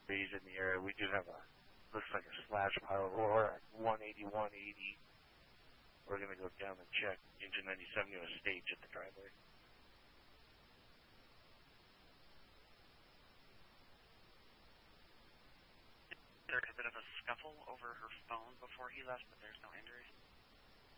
debris in the area. We do have looks like a slash pile of ore at 180, 180. We're going to go down and check engine 97 to a stage at the driveway. There was a bit of a scuffle over her phone before he left, but there's no injuries.